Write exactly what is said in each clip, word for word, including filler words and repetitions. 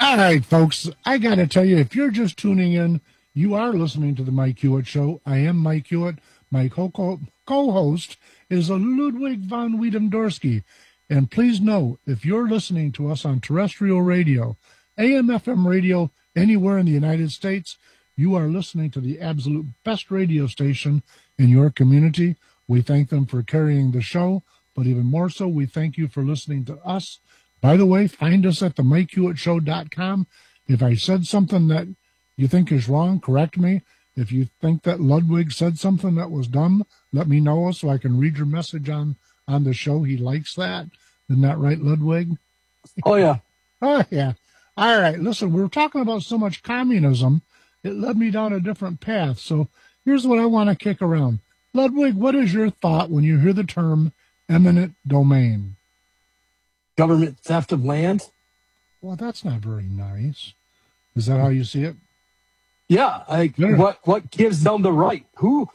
All right, folks, I got to tell you, if you're just tuning in, you are listening to the Mike Hewitt Show. I am Mike Hewitt. My co- co-host is a Ludwig von Wiedendorsky. And please know, if you're listening to us on terrestrial radio, A M F M radio, anywhere in the United States, you are listening to the absolute best radio station in your community. We thank them for carrying the show, but even more so, we thank you for listening to us. By the way, find us at the mike hewitt show dot com. If I said something that you think is wrong, correct me. If you think that Ludwig said something that was dumb, let me know so I can read your message on, on the show. He likes that. Isn't that right, Ludwig? Oh, yeah. Oh, yeah. All right. Listen, we were talking about so much communism, it led me down a different path. So here's what I want to kick around. Ludwig, what is your thought when you hear the term eminent domain? Government theft of land? Well, that's not very nice. Is that how you see it? Yeah. Like, yeah. what what gives them the right? Who?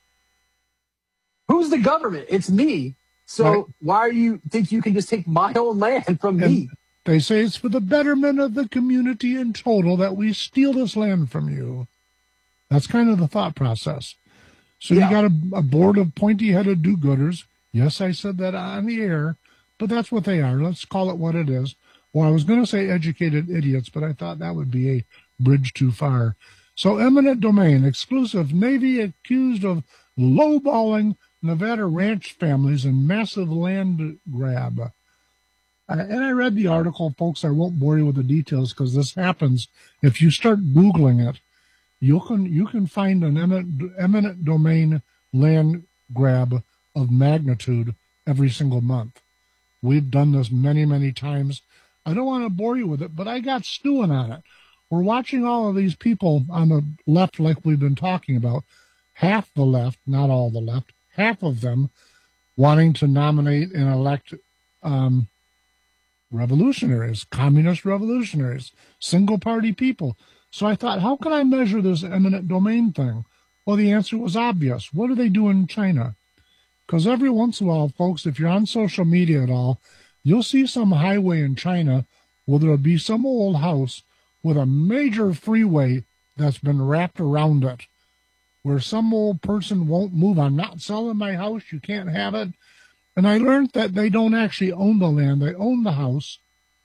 Who's the government? It's me. So right. Why do you think you can just take my own land from and me? They say it's for the betterment of the community in total that we steal this land from you. That's kind of the thought process. So yeah. You got a, a board of pointy-headed do-gooders. Yes, I said that on the air. But that's what they are. Let's call it what it is. Well, I was going to say educated idiots, but I thought that would be a bridge too far. So eminent domain, exclusive Navy accused of lowballing Nevada ranch families in massive land grab. Uh, and I read the article, folks. I won't bore you with the details because this happens. If you start Googling it, you can you can find an eminent, eminent domain land grab of magnitude every single month. We've done this many, many times. I don't want to bore you with it, but I got stewing on it. We're watching all of these people on the left, like we've been talking about, half the left, not all the left, half of them wanting to nominate and elect um, revolutionaries, communist revolutionaries, single-party people. So I thought, how can I measure this eminent domain thing? Well, the answer was obvious. What do they do in China? Because every once in a while, folks, if you're on social media at all, you'll see some highway in China where there'll be some old house with a major freeway that's been wrapped around it, where some old person won't move. I'm not selling my house. You can't have it. And I learned that they don't actually own the land. They own the house.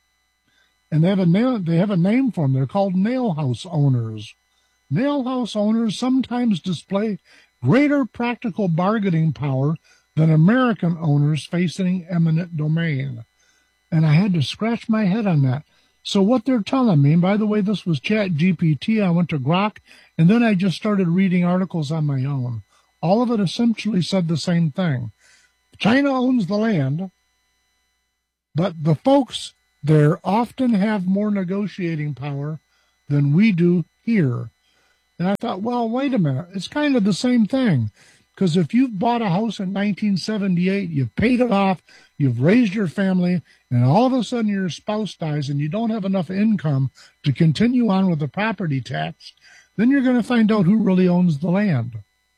And they have a, nail, they have a name for them. They're called nail house owners. Nail house owners sometimes display greater practical bargaining power than American owners facing eminent domain. And I had to scratch my head on that. So what they're telling me, and by the way, this was Chat G P T, I went to Grok, and then I just started reading articles on my own. All of it essentially said the same thing. China owns the land, but the folks there often have more negotiating power than we do here. And I thought, well, wait a minute. It's kind of the same thing. Because if you've bought a house in nineteen seventy-eight, you've paid it off, you've raised your family, and all of a sudden your spouse dies and you don't have enough income to continue on with the property tax, then you're going to find out who really owns the land.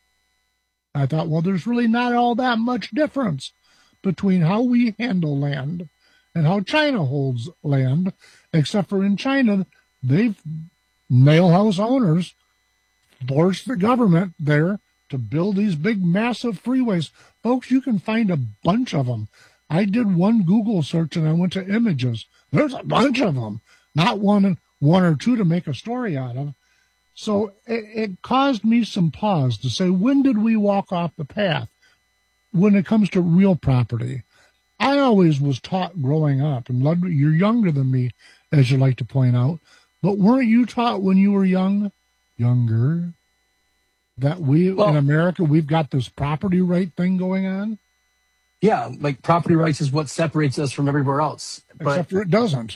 I thought, well, there's really not all that much difference between how we handle land and how China holds land, except for in China, they've, nail house owners, force the government there to build these big, massive freeways. Folks, you can find a bunch of them. I did one Google search and I went to images. There's a bunch of them, not one, one or two to make a story out of. So it, it caused me some pause to say, when did we walk off the path when it comes to real property? I always was taught growing up, and Ludwig, you're younger than me, as you like to point out, but weren't you taught when you were young, younger, that we, well, in America, we've got this property right thing going on? Yeah, like property rights is what separates us from everywhere else. Except for it doesn't.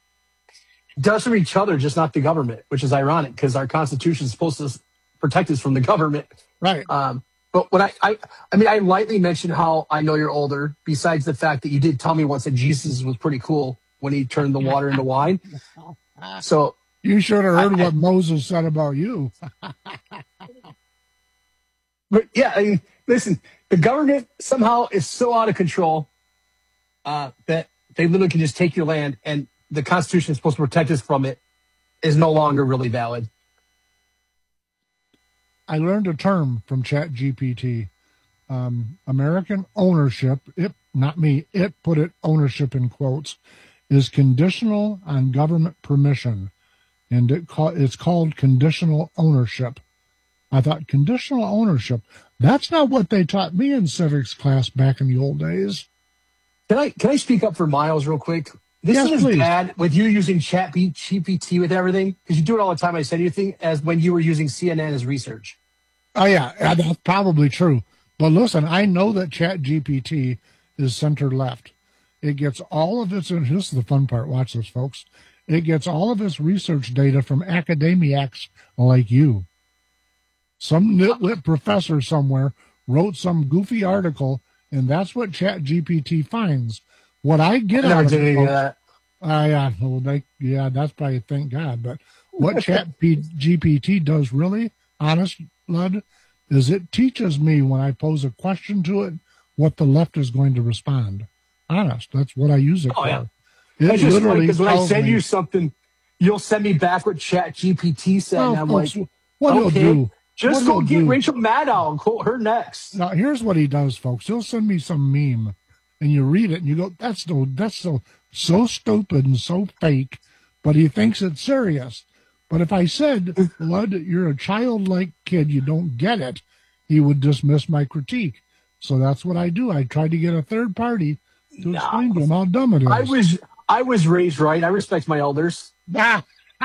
It does from each other, just not the government, which is ironic because our Constitution is supposed to protect us from the government. Right. Um, but when I, I, I mean, I lightly mentioned how I know you're older, besides the fact that you did tell me once that Jesus was pretty cool when he turned the water into wine. So you should have heard I, what Moses said about you. But yeah, I mean, listen, the government somehow is so out of control uh, that they literally can just take your land. And the Constitution is supposed to protect us from it is no longer really valid. I learned a term from ChatGPT. Um, American ownership, it, not me, it put it ownership in quotes, is conditional on government permission. And it call, it's called conditional ownership. I thought, conditional ownership, that's not what they taught me in civics class back in the old days. Can I can I speak up for Miles real quick? This Yes, is please. bad with you using Chat G P T with everything, because you do it all the time. I send you thing as when you were using C N N as research. Oh, yeah, yeah, that's probably true. But listen, I know that ChatGPT is center left. It gets all of its, and this is the fun part, watch this, folks. It gets all of its research data from academics like you. Some nitwit professor somewhere wrote some goofy article, and that's what ChatGPT finds. What I get I never out of did any it, of that. Uh, yeah, well, they, yeah, that's probably thank God. But what ChatGPT does really, honest, Lud, is it teaches me when I pose a question to it what the left is going to respond. Honest, that's what I use it Oh, for. yeah. It It's just literally because when I tells send me, you something, you'll send me back what Chat G P T said, well, and I'm folks, like, what okay, he'll do. just what go he'll get do- Rachel Maddow and quote her next. Now, here's what he does, folks. He'll send me some meme, and you read it, and you go, that's so, that's so, so stupid and so fake, but he thinks it's serious. But if I said, Lud, you're a childlike kid, you don't get it, he would dismiss my critique. So that's what I do. I try to get a third party to No. explain to him how dumb it is. I was I was raised right. I respect my elders. Ah,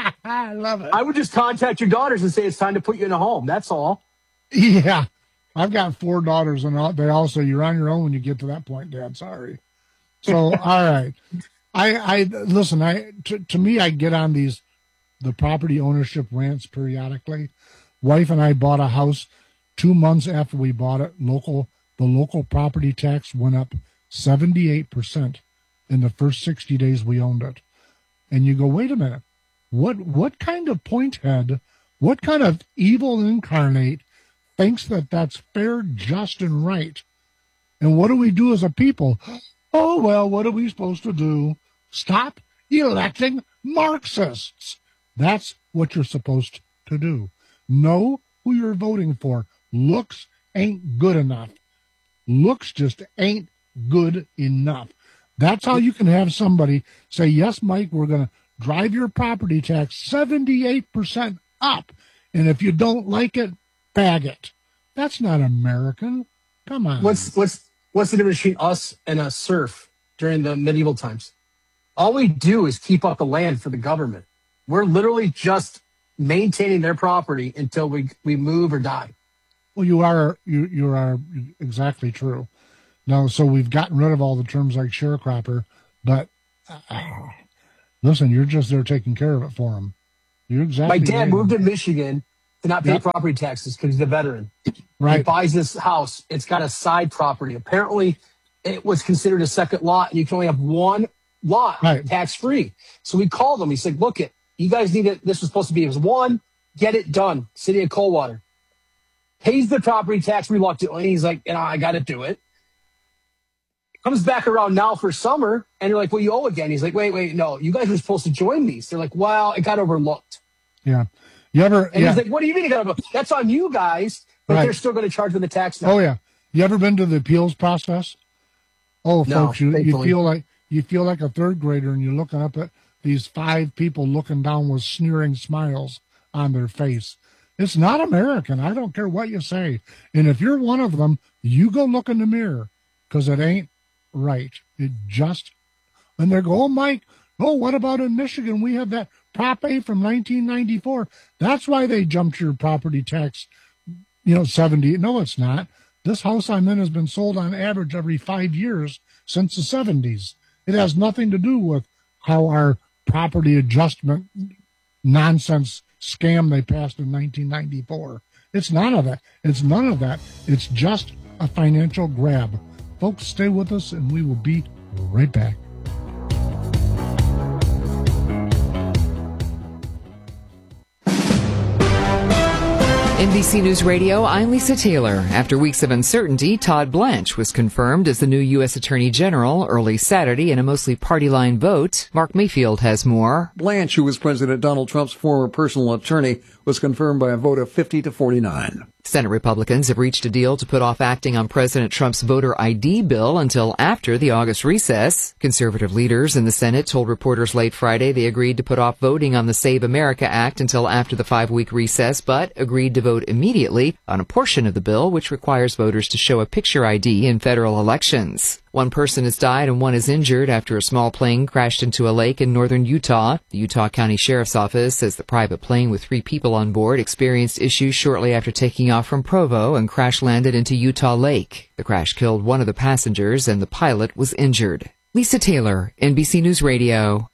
I love it. I would just contact your daughters and say it's time to put you in a home. That's all. Yeah. I've got four daughters, and all, they all say, you're on your own when you get to that point, Dad. Sorry. So, all right. I, I listen, I, to, to me, I get on these, the property ownership rants periodically. Wife and I bought a house two months after we bought it. Local, the local property tax went up seventy-eight percent in the first sixty days we owned it. And you go, wait a minute. What, what kind of pointhead, what kind of evil incarnate thinks that that's fair, just, and right? And what do we do as a people? Oh, well, what are we supposed to do? Stop electing Marxists. That's what you're supposed to do. Know who you're voting for. Looks ain't good enough. Looks just ain't good enough. That's how you can have somebody say, yes, Mike, we're going to drive your property tax seventy-eight percent up. And if you don't like it, bag it. That's not American. Come on. What's what's what's the difference between us and a serf during the medieval times? All we do is keep up the land for the government. We're literally just maintaining their property until we, we move or die. Well, you are you you are exactly true. Now, so we've gotten rid of all the terms like sharecropper, but uh, listen, you're just there taking care of it for them. You're exactly. My dad right. moved to Michigan to not pay Yep. property taxes because he's a veteran. Right. He buys this house. It's got a side property. Apparently, it was considered a second lot, and you can only have one lot Right. tax free. So we called him. He said, "Look, it you guys need it. This was supposed to be it was one. Get it done." City of Coldwater pays the property tax reluctantly. He's like, "You know, I got to do it." Comes back around now for summer, and you're like, "Well, you owe again." He's like, "Wait, wait, no, you guys were supposed to join these." They're like, "Well, it got overlooked." Yeah. You ever? And yeah. he's like, "What do you mean it got overlooked? That's on you guys." But Right. they're still going to charge them the tax now. Oh yeah. You ever been to the appeals process? Oh, No, folks, you, you thankfully. feel like you feel like a third grader, and you're looking up at these five people looking down with sneering smiles on their face. It's not American. I don't care what you say. And if you're one of them, you go look in the mirror, because it ain't right. It just, and they go, oh, Mike, oh, what about in Michigan? We have that Prop A from nineteen ninety-four. That's why they jumped your property tax, you know, seventy. No, it's not. This house I'm in has been sold on average every five years since the seventies. It has nothing to do with how our property adjustment nonsense scam they passed in nineteen ninety-four. It's none of that. It's none of that. It's just a financial grab. Folks, stay with us, and we will be right back. B C News Radio, I'm Lisa Taylor. After weeks of uncertainty, Todd Blanche was confirmed as the new U S Attorney General early Saturday in a mostly party-line vote. Mark Mayfield has more. Blanche, who was President Donald Trump's former personal attorney, was confirmed by a vote of fifty to forty-nine. Senate Republicans have reached a deal to put off acting on President Trump's voter I D bill until after the August recess. Conservative leaders in the Senate told reporters late Friday they agreed to put off voting on the Save America Act until after the five-week recess, but agreed to vote immediately on a portion of the bill which requires voters to show a picture I D in federal elections. One person has died and one is injured after a small plane crashed into a lake in northern Utah. The Utah County Sheriff's Office says the private plane with three people on board experienced issues shortly after taking off from Provo and crash-landed into Utah Lake. The crash killed one of the passengers and the pilot was injured. Lisa Taylor, N B C News Radio.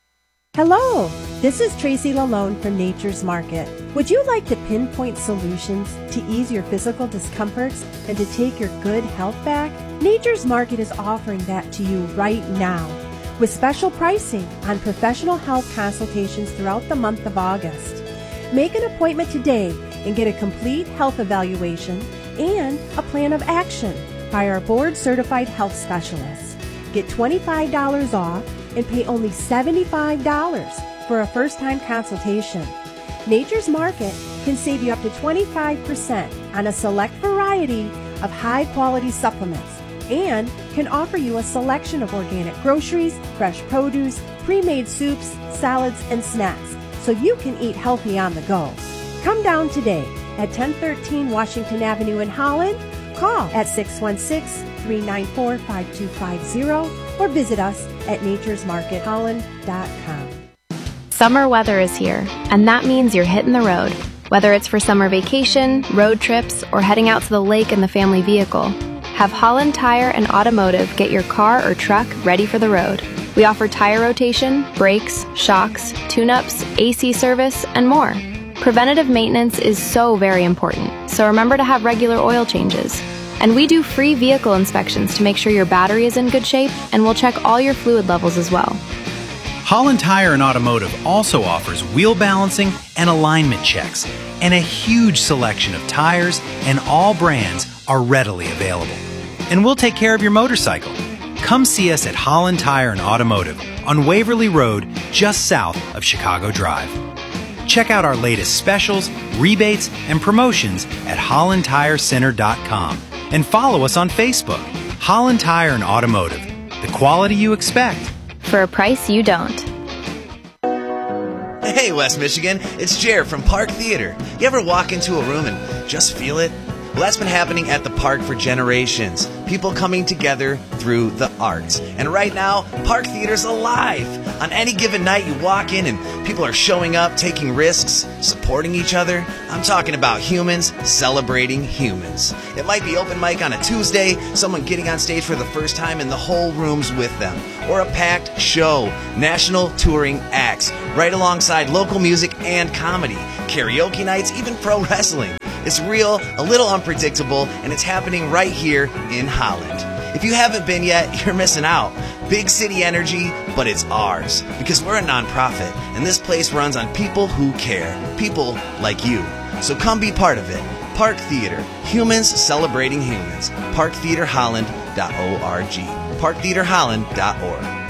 Hello, this is Tracy Lalone from Nature's Market. Would you like to pinpoint solutions to ease your physical discomforts and to take your good health back? Nature's Market is offering that to you right now with special pricing on professional health consultations throughout the month of August. Make an appointment today and get a complete health evaluation and a plan of action by our board-certified health specialists. Get twenty-five dollars off and pay only seventy-five dollars for a first-time consultation. Nature's Market can save you up to twenty-five percent on a select variety of high-quality supplements and can offer you a selection of organic groceries, fresh produce, pre-made soups, salads, and snacks so you can eat healthy on the go. Come down today at ten thirteen Washington Avenue in Holland. Call at six one six, three nine four, five two five zero or visit us at natures market holland dot com. Summer weather is here, and that means you're hitting the road. Whether it's for summer vacation, road trips, or heading out to the lake in the family vehicle, have Holland Tire and Automotive get your car or truck ready for the road. We offer tire rotation, brakes, shocks, tune-ups, A C service, and more. Preventative maintenance is so very important, so remember to have regular oil changes. And we do free vehicle inspections to make sure your battery is in good shape, and we'll check all your fluid levels as well. Holland Tire and Automotive also offers wheel balancing and alignment checks, and a huge selection of tires and all brands are readily available. And we'll take care of your motorcycle. Come see us at Holland Tire and Automotive on Waverly Road, just south of Chicago Drive. Check out our latest specials, rebates, and promotions at holland tire center dot com and follow us on Facebook. Holland Tire and Automotive, the quality you expect for a price you don't. Hey, West Michigan, it's Jer from Park Theater. You ever walk into a room and just feel it? Well, that's been happening at the park for generations. People coming together through the arts. And right now, Park Theater's alive. On any given night, you walk in and people are showing up, taking risks, supporting each other. I'm talking about humans celebrating humans. It might be open mic on a Tuesday, someone getting on stage for the first time and the whole room's with them. Or a packed show, national touring acts, right alongside local music and comedy, karaoke nights, even pro wrestling. It's real, a little unpredictable, and it's happening right here in Holland. If you haven't been yet, you're missing out. Big city energy, but it's ours. Because we're a nonprofit, and this place runs on people who care. People like you. So come be part of it. Park Theater. Humans celebrating humans. park theater holland dot org. park theater holland dot org.